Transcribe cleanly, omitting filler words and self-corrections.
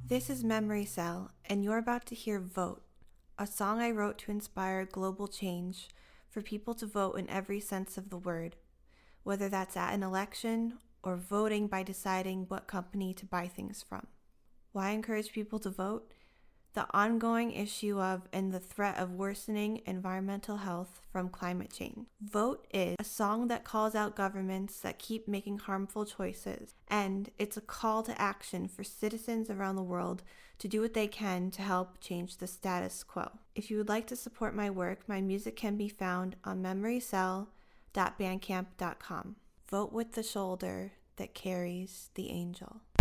This is Memory Cell, and you're about to hear Vote, a song I wrote to inspire global change for people to vote in every sense of the word, whether that's at an election or voting by deciding what company to buy things from. Why encourage people to vote? The ongoing issue of and the threat of worsening environmental health from climate change. Vote is a song that calls out governments that keep making harmful choices, and it's a call to action for citizens around the world to do what they can to help change the status quo. If you would like to support my work, my music can be found on memorycell.bandcamp.com. Vote with the shoulder that carries the angel.